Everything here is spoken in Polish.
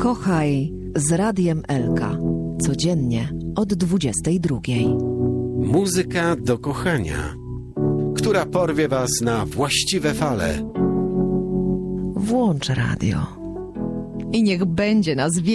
Kochaj z Radiem Elka. Codziennie od 22. Muzyka do kochania, która porwie was na właściwe fale. Włącz radio i niech będzie nas